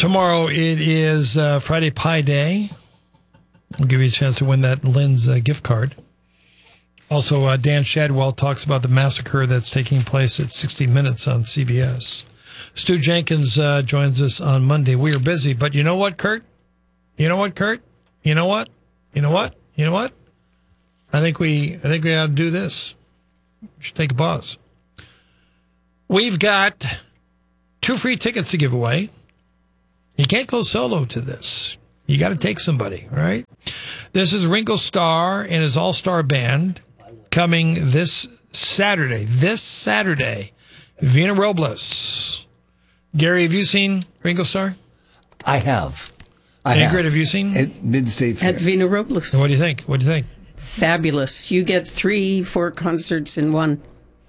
Tomorrow it is Friday Pie Day. We'll give you a chance to win that Lynn's gift card. Also, Dan Shadwell talks about the massacre that's taking place at 60 Minutes on CBS. Stu Jenkins joins us on Monday. We are busy, but you know what, Kurt? You know what, Kurt? You know what? You know what? You know what? I think we ought to do this. We should take a pause. We've got 2 free tickets to give away. You can't go solo to this. You got to take somebody, right? This is Ringo Starr and his all-star band coming this Saturday. Vina Robles. Gary, have you seen Ringo Starr? I have. Ingrid, have you seen? At Mid-State Fair. At Vina Robles. What do you think? Fabulous. You get 3-4 concerts in one.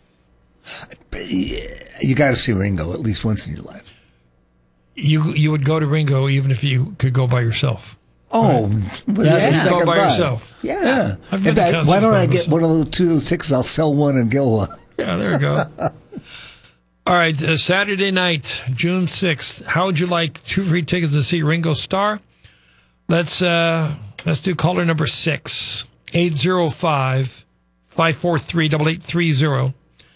You got to see Ringo at least once in your life. You would go to Ringo even if you could go by yourself. Oh, right? Go by yourself. Yeah. In fact, why don't I get one of those 2 of those tickets? I'll sell one and get one. Yeah, there you go. All right, Saturday night, June 6th. How would you like 2 free tickets to see Ringo Starr? Let's do caller number 6, 805-543-8830.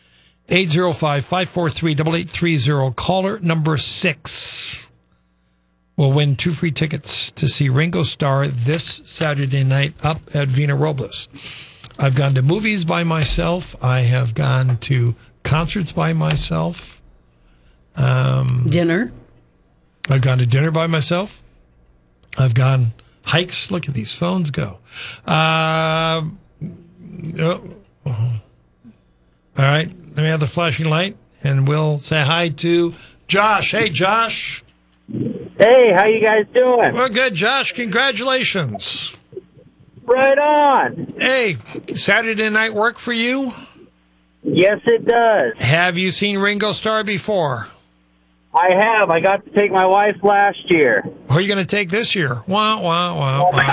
805-543-8830. Caller number 6 will win 2 free tickets to see Ringo Starr this Saturday night up at Vina Robles. I've gone to movies by myself. I have gone to concerts by myself. Dinner. I've gone to dinner by myself. I've gone hikes. Look at these phones go. All right. Let me have the flashing light, and we'll say hi to Josh. Hey, Josh. Hey, how you guys doing? Well, good, Josh. Congratulations. Right on. Hey, Saturday night work for you? Yes, it does. Have you seen Ringo Starr before? I have. I got to take my wife last year. Who are you going to take this year? Wah, wah, wah, wah.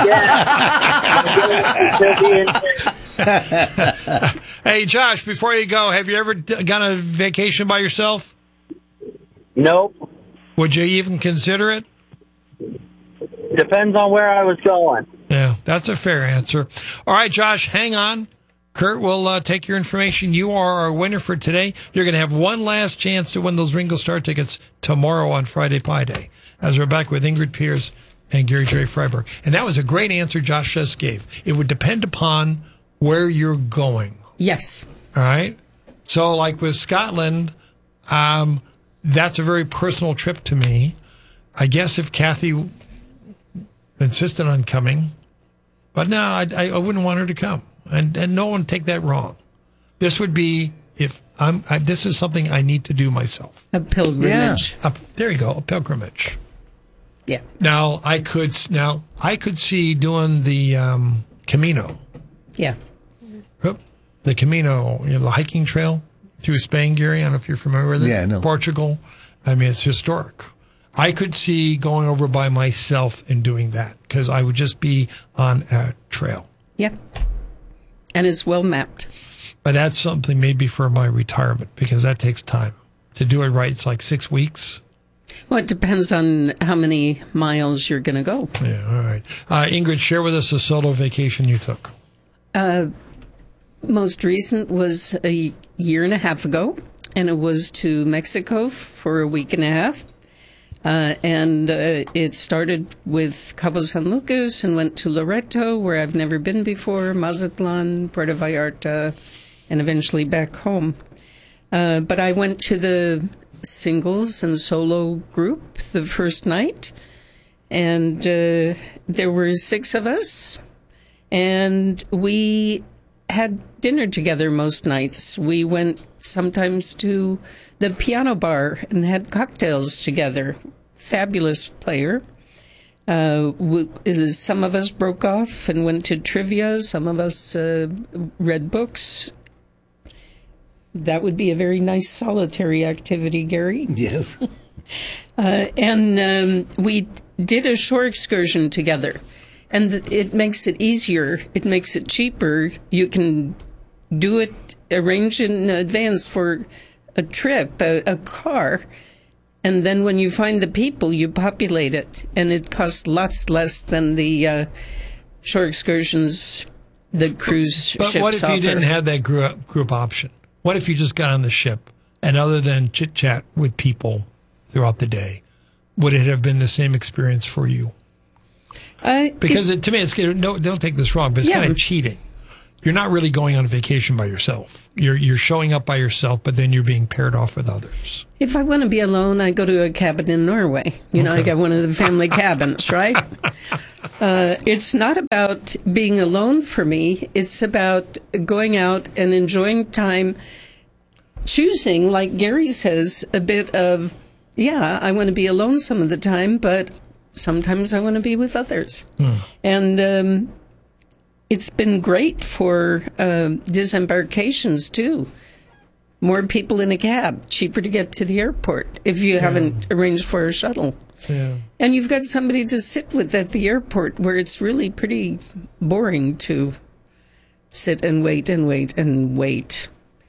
Hey, Josh, before you go, have you ever gone on a vacation by yourself? Nope. Would you even consider it? Depends on where I was going. Yeah, that's a fair answer. All right, Josh, hang on. Kurt will take your information. You are our winner for today. You're going to have one last chance to win those Ringo Starr tickets tomorrow on Friday Pie Day, as we're back with Ingrid Pierce and Gary J. Freiberg. And that was a great answer Josh just gave. It would depend upon where you're going. Yes. All right? So, like with Scotland, that's a very personal trip to me. I guess if Kathy insisted on coming, but no, I wouldn't want her to come. And no one take that wrong. This would be this is something I need to do myself. A pilgrimage. Yeah. There you go, a pilgrimage. Yeah. Now I could see doing the Camino. Yeah. The Camino, the hiking trail through Spain, Gary. I don't know if you're familiar with it. Yeah, no. Portugal. I mean, it's historic. I could see going over by myself and doing that because I would just be on a trail. Yeah. And it's well mapped. But that's something maybe for my retirement because that takes time. To do it right, it's like 6 weeks. Well, it depends on how many miles you're going to go. Yeah, all right. Ingrid, share with us a solo vacation you took. Most recent was a year and a half ago, and it was to Mexico for a week and a half. It started with Cabo San Lucas and went to Loreto, where I've never been before, Mazatlan, Puerto Vallarta, and eventually back home. But I went to the singles and solo group the first night, and there were 6 of us, and we had dinner together most nights. We went sometimes to the piano bar and had cocktails together. Fabulous player. Some of us broke off and went to trivia. Some of us read books. That would be a very nice solitary activity, Gary. Yes. We did a shore excursion together. And it makes it easier. It makes it cheaper. You can do it, arrange in advance for a trip, a car. And then when you find the people, you populate it. And it costs lots less than the shore excursions the cruise ships But what if offer. you didn't have that group option? What if you just got on the ship and other than chit-chat with people throughout the day, would it have been the same experience for you? Because to me, it's don't take this wrong, but it's kind of cheating. You're not really going on a vacation by yourself. You're showing up by yourself, but then you're being paired off with others. If I want to be alone, I go to a cabin in Norway. I got one of the family cabins, right? It's not about being alone for me. It's about going out and enjoying time, choosing, like Gary says, a bit of, I want to be alone some of the time, but sometimes I want to be with others. And it's been great for disembarkations, too. More people in a cab, cheaper to get to the airport if you haven't arranged for a shuttle. Yeah. And you've got somebody to sit with at the airport where it's really pretty boring to sit and wait and wait and wait.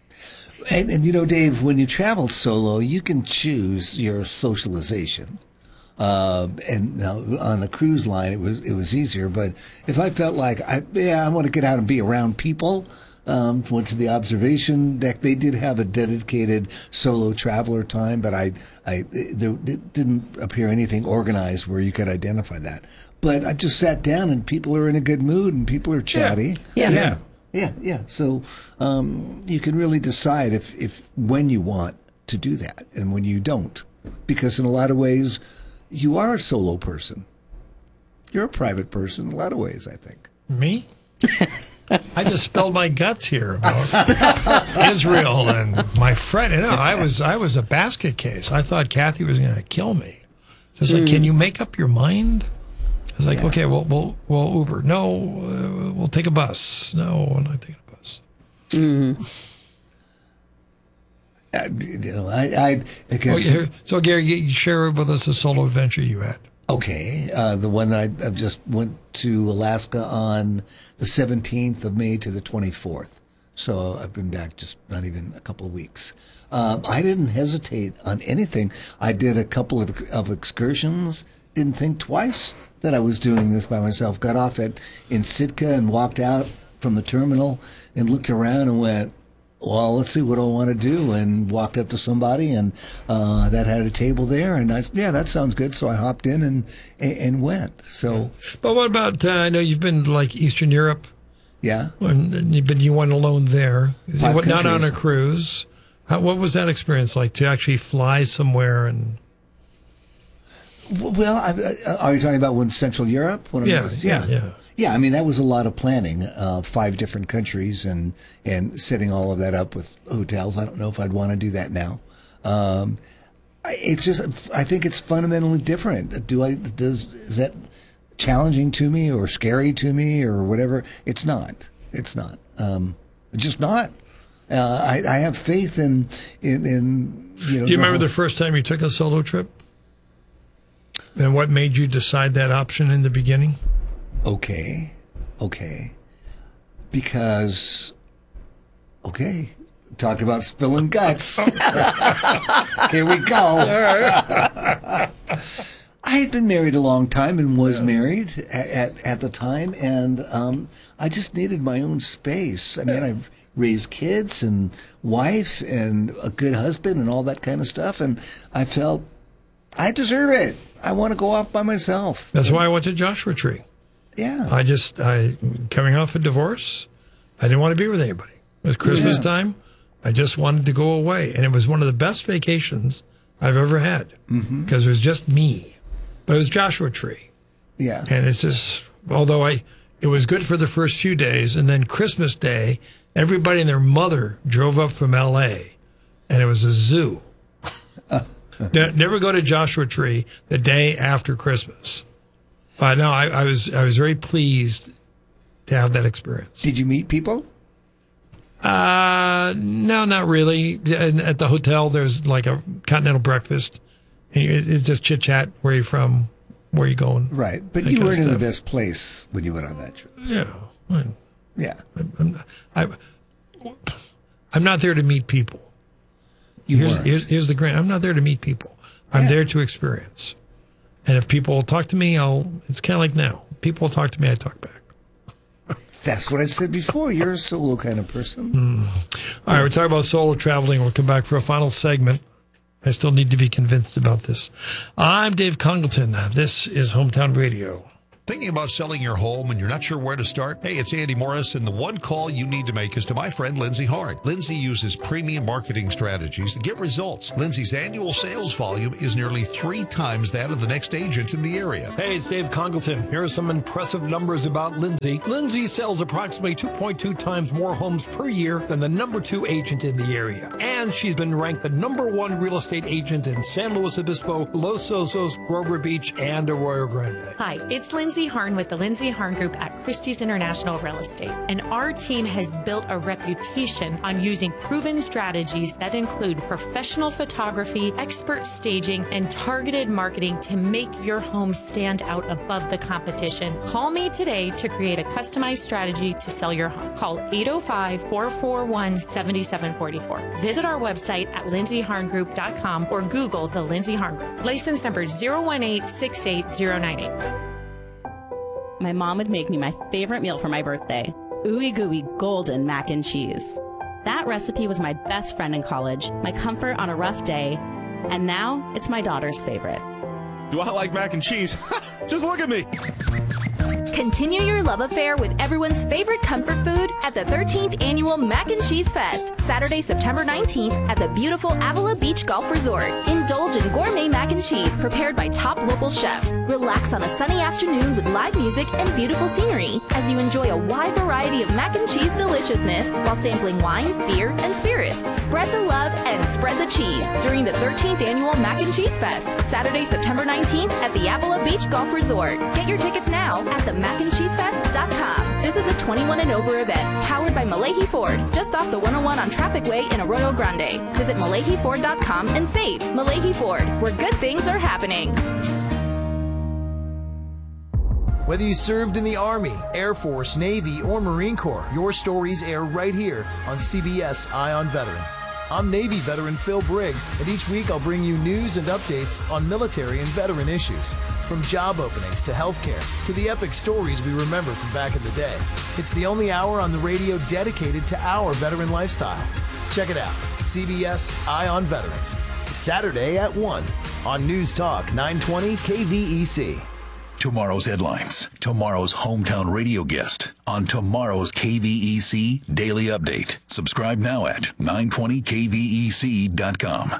And Dave, when you travel solo, you can choose your socialization. And now on a cruise line, it was easier. But if I felt like I want to get out and be around people, went to the observation deck. They did have a dedicated solo traveler time, but it didn't appear anything organized where you could identify that. But I just sat down, and people are in a good mood, and people are chatty. Yeah. So you can really decide if when you want to do that and when you don't, because in a lot of ways, you are a solo person. You're a private person in a lot of ways, I think. Me? I just spilled my guts here about Israel and my friend. I was a basket case. I thought Kathy was going to kill me. Just like, can you make up your mind? I was like, okay, we'll Uber. No, we'll take a bus. No, we're not taking a bus. So Gary, you share with us a solo adventure you had. Okay, the one I just went to Alaska on the 17th of May to the 24th. So I've been back just not even a couple of weeks. I didn't hesitate on anything. I did a couple of excursions. Didn't think twice that I was doing this by myself. Got off in Sitka and walked out from the terminal and looked around and went, well, let's see what I want to do, and walked up to somebody and that had a table there, and that sounds good. So I hopped in and went. So, but what about? I know you've been to like Eastern Europe. Yeah, but you went alone there. Five not on countries. a cruise. What was that experience like to actually fly somewhere and? Well, are you talking about when Central Europe? Yeah, I mean, that was a lot of planning, 5 different countries and setting all of that up with hotels. I don't know if I'd want to do that now. It's just, I think it's fundamentally different. Is that challenging to me or scary to me or whatever? It's not. It's just not. I have faith in Do you remember the first time you took a solo trip? And what made you decide that option in the beginning? Okay. Because, talk about spilling guts. Here we go. I had been married a long time and was married at the time, and I just needed my own space. I mean, I've raised kids and wife and a good husband and all that kind of stuff, and I felt I deserve it. I want to go off by myself. That's why I went to Joshua Tree. Yeah. I coming off a divorce, I didn't want to be with anybody. It was Christmas time. I just wanted to go away. And it was one of the best vacations I've ever had because it was just me. But it was Joshua Tree. Yeah. And it's just, although it was good for the first few days. And then Christmas Day, everybody and their mother drove up from L.A. and it was a zoo. Never go to Joshua Tree the day after Christmas. No, I was very pleased to have that experience. Did you meet people? No, not really. At the hotel, there's like a continental breakfast. And it's just chit chat. Where are you from? Where are you going? Right, but you weren't in the best place when you went on that trip. Yeah. Yeah. I'm not there to meet people. Here's the grant. I'm not there to meet people. I'm there to experience. And if people will talk to me, it's kind of like now. People will talk to me, I talk back. That's what I said before. You're a solo kind of person. All right, we're talking about solo traveling. We'll come back for a final segment. I still need to be convinced about this. I'm Dave Congleton. This is Hometown Radio. Thinking about selling your home and you're not sure where to start? Hey, it's Andy Morris, and the one call you need to make is to my friend Lindsay Harn. Lindsay uses premium marketing strategies to get results. Lindsay's annual sales volume is nearly 3 times that of the next agent in the area. Hey, it's Dave Congleton. Here are some impressive numbers about Lindsay. Lindsay sells approximately 2.2 times more homes per year than the number 2 agent in the area. And she's been ranked the number 1 real estate agent in San Luis Obispo, Los Osos, Grover Beach, and Arroyo Grande. Hi, it's Lindsay Harn with the Lindsay Harn Group at Christie's International Real Estate. And our team has built a reputation on using proven strategies that include professional photography, expert staging, and targeted marketing to make your home stand out above the competition. Call me today to create a customized strategy to sell your home. Call 805-441-7744. Visit our website at lindsayharngroup.com or Google the Lindsay Harn Group. License number 018-68098. My mom would make me my favorite meal for my birthday, ooey gooey golden mac and cheese. That recipe was my best friend in college, my comfort on a rough day, and now it's my daughter's favorite. Do I like mac and cheese? Just look at me. Continue your love affair with everyone's favorite comfort food at the 13th Annual Mac and Cheese Fest, Saturday, September 19th at the beautiful Avila Beach Golf Resort. Indulge in gourmet mac and cheese prepared by top local chefs. Relax on a sunny afternoon with live music and beautiful scenery as you enjoy a wide variety of mac and cheese deliciousness while sampling wine, beer, and spirits. Spread the love and spread the cheese during the 13th Annual Mac and Cheese Fest, Saturday, September 19th at the Avila Beach Golf Resort. Get your tickets now at themacandcheesefest.com. This is a 21 and over event, powered by Malahi Ford, just off the 101 on Traffic Way in Arroyo Grande. Visit MalahiFord.com and save. Malahi Ford, where good things are happening. Whether you served in the Army, Air Force, Navy, or Marine Corps, your stories air right here on CBS Eye on Veterans. I'm Navy veteran Phil Briggs, and each week I'll bring you news and updates on military and veteran issues. From job openings to healthcare to the epic stories we remember from back in the day. It's the only hour on the radio dedicated to our veteran lifestyle. Check it out, CBS Eye on Veterans. Saturday at 1 on News Talk 920 KVEC. Tomorrow's headlines, tomorrow's hometown radio guest on tomorrow's KVEC Daily Update. Subscribe now at 920kvec.com.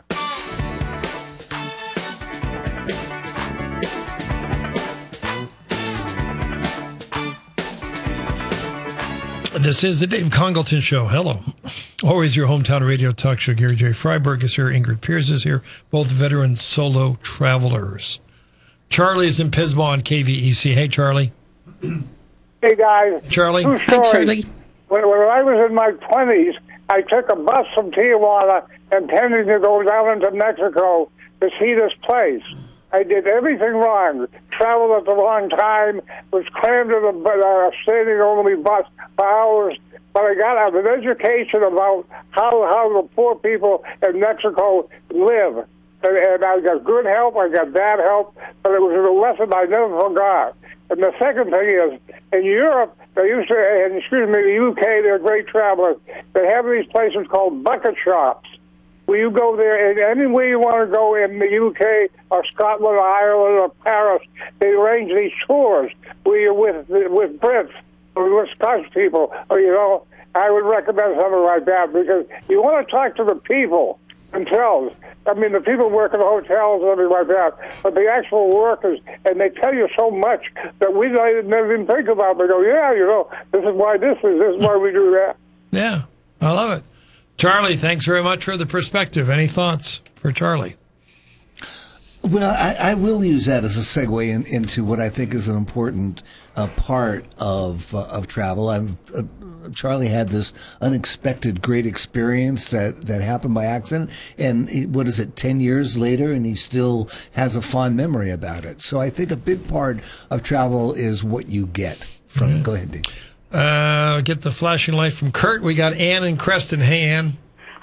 This is the Dave Congleton Show. Hello. Always your hometown radio talk show. Gary J. Freiberg is here. Ingrid Piers is here. Both veteran solo travelers. Charlie is in Pismo on KVEC. Hey, Charlie. Hey, guys. Charlie. Hi, Charlie. When I was in my 20s, I took a bus from Tijuana intending to go down into Mexico to see this place. I did everything wrong. Traveled at the wrong time, was crammed in a standing-only bus for hours. But I got an education about how the poor people in Mexico live. And I got good help, I got bad help, but it was a lesson I never forgot. And the second thing is, in Europe, they used to, and excuse me, the UK, they're great travelers, they have these places called bucket shops, where you go there, and anywhere you want to go in the UK or Scotland or Ireland or Paris, they arrange these tours where you're with Brits or with Scottish people, or, you know, I would recommend something like that, because you want to talk to the people themselves. I mean, the people work in hotels and everything like that, but the actual workers, and they tell you so much that we never even think about. They go, yeah, you know, this is why this is why we do that. Yeah, I love it. Charlie, thanks very much for the perspective. Any thoughts for Charlie? Well, I will use that as a segue into what I think is an important part of travel. Charlie had this unexpected great experience that happened by accident, and what is it, 10 years later, and he still has a fond memory about it. So I think a big part of travel is what you get from it. Go ahead, Dave. Get the flashing light from Kurt. We got Ann and Creston. Hey, Ann.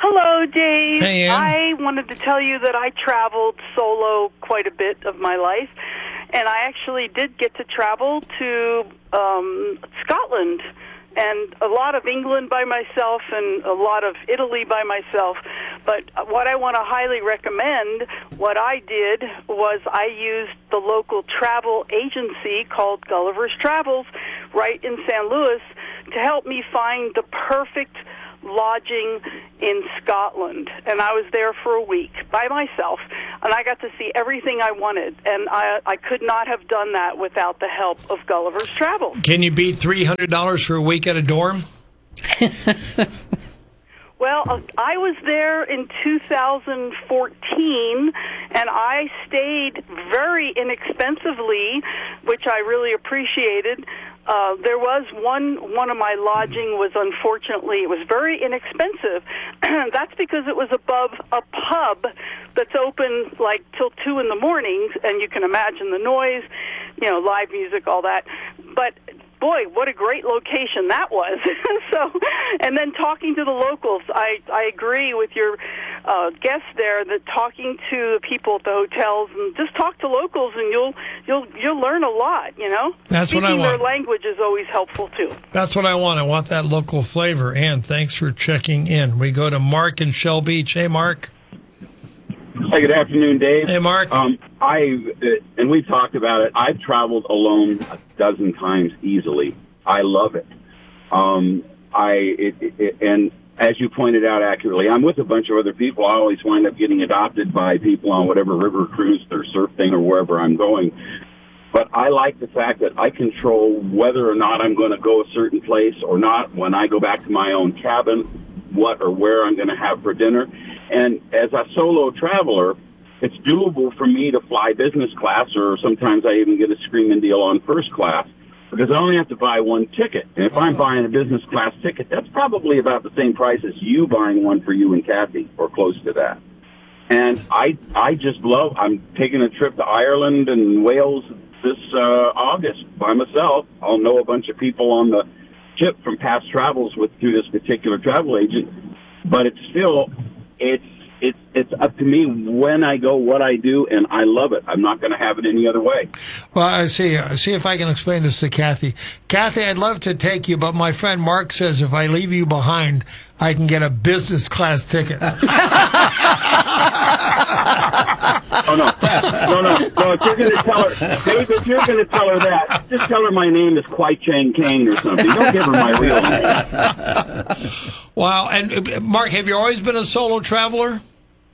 Hello, Dave. Hey, Ann. I wanted to tell you that I traveled solo quite a bit of my life, and I actually did get to travel to Scotland and a lot of England by myself and a lot of Italy by myself. But what I want to highly recommend, what I did was I used the local travel agency called Gulliver's Travels right in St. Louis to help me find the perfect lodging in Scotland. And I was there for a week by myself, and I got to see everything I wanted. And I could not have done that without the help of Gulliver's Travels. Can you beat $300 for a week at a dorm? Well, I was there in 2014, and I stayed very inexpensively, which I really appreciated. There was one of my lodging was, unfortunately, it was very inexpensive. That's because it was above a pub that's open like till 2 in the morning, and you can imagine the noise, live music, all that. But boy, what a great location that was. So, and then talking to the locals, I agree with your guest there that talking to the people at the hotels and just talk to locals, and you'll learn a lot. That's what I Speaking want. their language is always helpful too. That's what I want. I want that local flavor. And thanks for checking in. We go to Mark in Shell Beach. Hey, Mark. Hey, good afternoon, Dave. Hey, Mark. And we've talked about it. I've traveled alone a dozen times easily. I love it. And as you pointed out accurately, I'm with a bunch of other people. I always wind up getting adopted by people on whatever river cruise or surf thing or wherever I'm going. But I like the fact that I control whether or not I'm going to go a certain place or not when I go back to my own cabin, what or where I'm going to have for dinner. And as a solo traveler, it's doable for me to fly business class, or sometimes I even get a screaming deal on first class, because I only have to buy one ticket. And if I'm buying a business class ticket, that's probably about the same price as you buying one for you and Kathy, or close to that. And I just love, I'm taking a trip to Ireland and Wales this August by myself. I'll know a bunch of people on the ship from past travels through this particular travel agent, but it's still, it's up to me when I go, what I do, and I love it. I'm not going to have it any other way. Well, I see if I can explain this to Kathy. Kathy, I'd love to take you, but my friend Mark says if I leave you behind, I can get a business class ticket. Oh, no. If you're going to tell her, Dave, if you're going to tell her that, just tell her my name is Kwai Chang Kang or something. Don't give her my real name. Wow. And Mark, have you always been a solo traveler?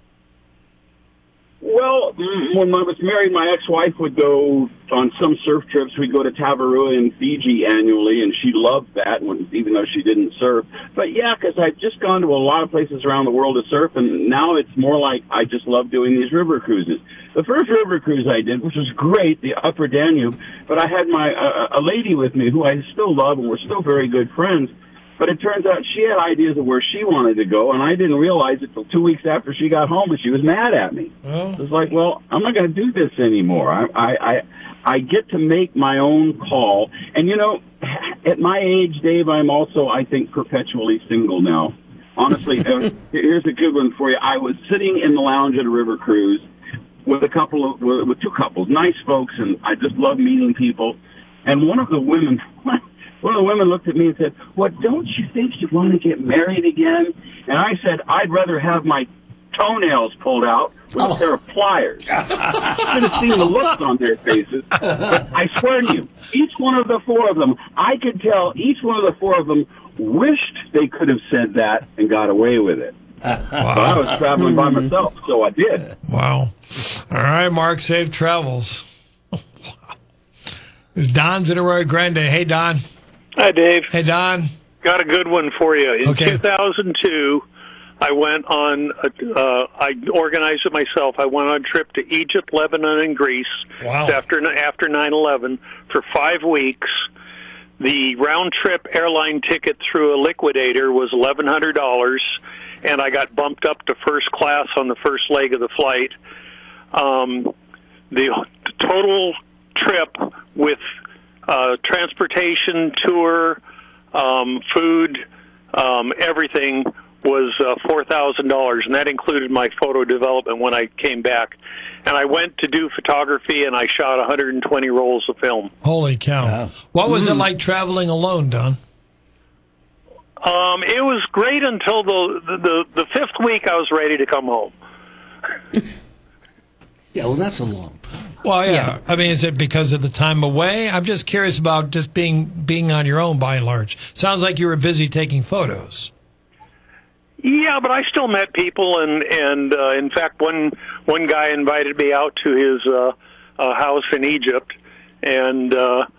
Well, when I was married, my ex-wife would go on some surf trips. We'd go to Tavarua in Fiji annually, and she loved that, even though she didn't surf. But yeah, because I've just gone to a lot of places around the world to surf, and now it's more like I just love doing these river cruises. The first river cruise I did, which was great, the Upper Danube, but I had a lady with me who I still love, and we're still very good friends. But it turns out she had ideas of where she wanted to go, and I didn't realize it till 2 weeks after she got home, and she was mad at me. It was like, well, I'm not going to do this anymore. I get to make my own call. And, at my age, Dave, I'm also, I think, perpetually single now. Honestly, here's a good one for you. I was sitting in the lounge at a river cruise with two couples, nice folks, and I just love meeting people. And one of the women looked at me and said, "What, don't you think you want to get married again?" And I said, "I'd rather have my toenails pulled out with a pair of pliers." You should have seen the looks on their faces. But I swear to you, each one of the four of them, I could tell each one of the four of them wished they could have said that and got away with it. Wow. But I was traveling by myself, so I did. Wow. All right, Mark, safe travels. There's Don's in Arroyo Grande. Hey, Don. Hi, Dave. Hey, Don. Got a good one for you. In 2002, I went on, I organized it myself. I went on a trip to Egypt, Lebanon, and Greece after 9/11 for 5 weeks. The round-trip airline ticket through a liquidator was $1,100, and I got bumped up to first class on the first leg of the flight. The total trip with transportation, tour, food, everything was $4,000, and that included my photo development when I came back. And I went to do photography, and I shot 120 rolls of film. Holy cow. Wow. What was it like traveling alone, Don? It was great until the fifth week I was ready to come home. Yeah, well, that's a long time. Well, yeah. I mean, is it because of the time away? I'm just curious about just being on your own by and large. Sounds like you were busy taking photos. Yeah, but I still met people, and in fact, one guy invited me out to his house in Egypt, and the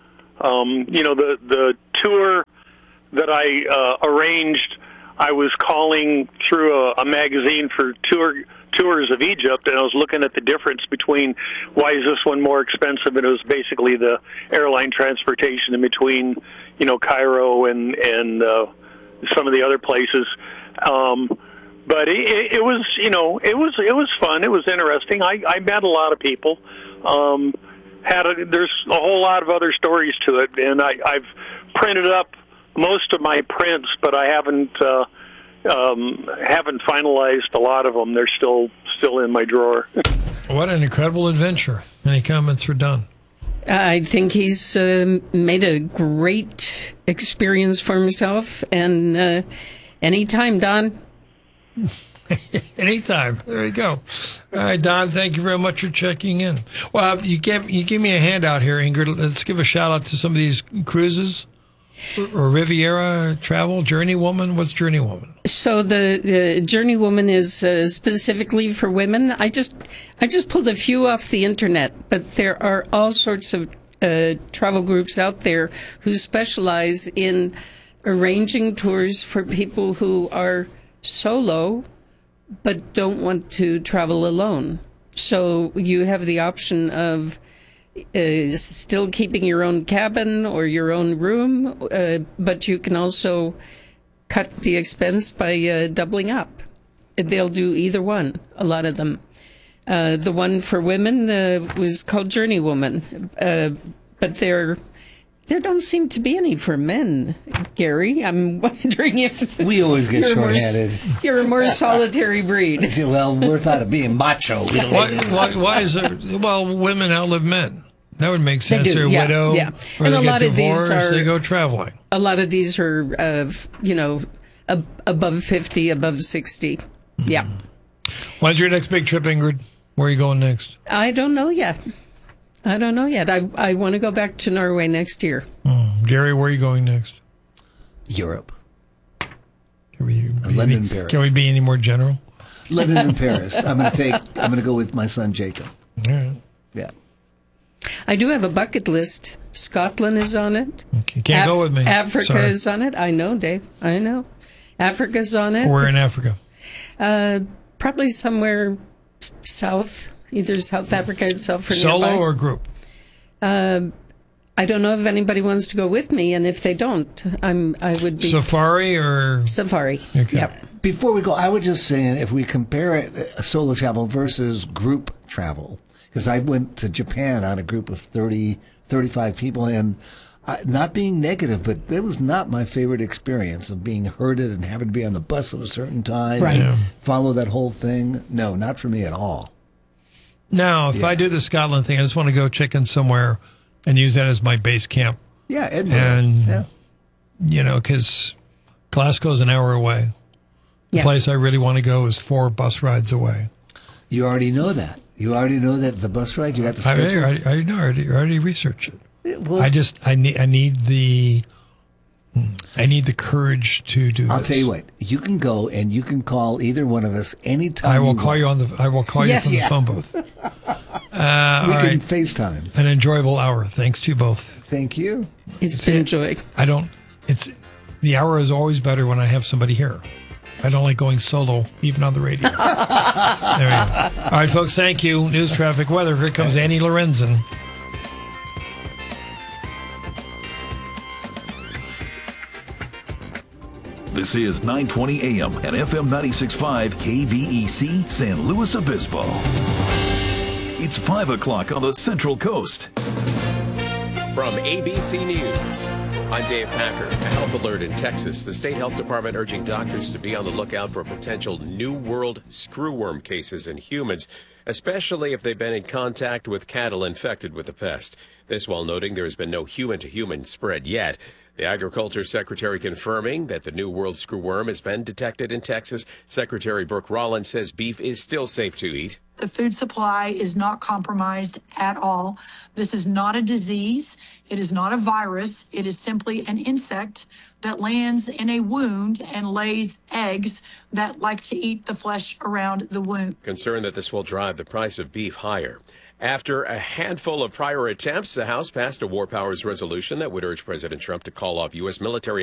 tour that I arranged, I was calling through a magazine for tours of Egypt, and I was looking at the difference between why is this one more expensive, and it was basically the airline transportation in between, Cairo and some of the other places. But it was, it was fun. It was interesting. I met a lot of people. There's a whole lot of other stories to it, and I've printed up most of my prints, but I haven't finalized a lot of them. They're still in my drawer. What an incredible adventure. Any comments for Don? I think he's made a great experience for himself, and anytime, Don. Anytime. There you go. All right, Don, thank you very much for checking in. Well, you gave me a handout here, Ingrid. Let's give a shout out to some of these cruises. Or Riviera Travel, Journey Woman. What's Journey Woman? So the Journey Woman is specifically for women. I just pulled a few off the internet, but there are all sorts of travel groups out there who specialize in arranging tours for people who are solo but don't want to travel alone. So you have the option of still keeping your own cabin or your own room, but you can also cut the expense by doubling up. They'll do either one, a lot of them. The one for women was called Journey Woman, but there don't seem to be any for men, Gary. I'm wondering if we always get short-handed. You're a more solitary breed. Well, we're thought of being macho. Why is it? Well, women outlive men. That would make sense. They're a widow, yeah. Or and they a get lot divorced, of these are, they go traveling. A lot of these are, above 50, above 60. Mm-hmm. Yeah. When's your next big trip, Ingrid? Where are you going next? I don't know yet. I want to go back to Norway next year. Gary, where are you going next? Europe. London, Paris. Can we be any more general? London and Paris. I'm going to go with my son Jacob. All right. Yeah. I do have a bucket list. Scotland is on it. Okay. Can't go with me. Africa is on it. I know, Dave. I know. Africa's on it. Where in Africa? Probably somewhere south, either South Africa itself or solo nearby. Or group? I don't know if anybody wants to go with me, and if they don't, I would be safari or safari. Okay. Yep. Before we go, I was just saying if we compare it solo travel versus group travel. Because I went to Japan on a group of 35 people, and not being negative, but that was not my favorite experience of being herded and having to be on the bus at a certain time, right. And follow that whole thing. No, not for me at all. Now, if I do the Scotland thing, I just want to go check in somewhere and use that as my base camp. Yeah, Edinburgh. And, because Glasgow's an hour away. The place I really want to go is 4 bus rides away. You already know that. You already know that the bus ride, you got the schedule? I already researched it. Well, I need the courage to do this. I'll tell you what, you can go and you can call either one of us anytime. I will call you from the phone booth. We can FaceTime. An enjoyable hour. Thanks to you both. Thank you. It's been enjoyed. The hour is always better when I have somebody here. I don't like going solo, even on the radio. There we go. All right, folks, thank you. News, traffic, weather. Here comes Annie Lorenzen. This is 920 AM and FM 96.5 KVEC San Luis Obispo. It's 5 o'clock on the Central Coast. From ABC News, I'm Dave Packer. A health alert in Texas. The state health department urging doctors to be on the lookout for potential New World screwworm cases in humans, especially if they've been in contact with cattle infected with the pest. This while noting there has been no human-to-human spread yet. The Agriculture Secretary confirming that the New World screwworm has been detected in Texas. Secretary Brooke Rollins says beef is still safe to eat. The food supply is not compromised at all. This is not a disease. It is not a virus. It is simply an insect that lands in a wound and lays eggs that like to eat the flesh around the wound. Concerned that this will drive the price of beef higher. After a handful of prior attempts, the House passed a War Powers resolution that would urge President Trump to call off U.S. military